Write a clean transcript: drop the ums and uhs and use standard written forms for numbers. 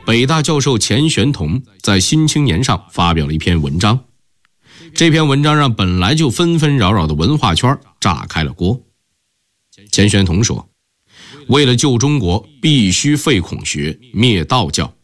北大教授钱玄同在《新青年》上发表了一篇文章。这篇文章让本来就纷纷扰扰的文化圈炸开了锅。钱玄同说，为了救中国，必须废孔学，灭道教。